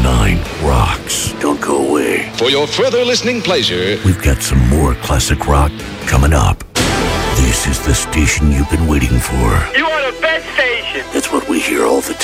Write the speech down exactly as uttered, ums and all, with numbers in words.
nine rocks. Don't go away. For your further listening pleasure, we've got some more classic rock coming up. This is the station you've been waiting for. You are the best station. That's what we hear all the time.